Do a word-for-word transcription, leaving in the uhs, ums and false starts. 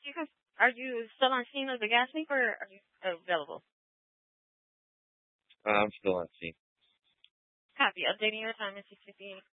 you can, are you still on scene of the gas leak or are you available? Uh, I'm still on scene. Copy. Updating your time is six fifty-eight.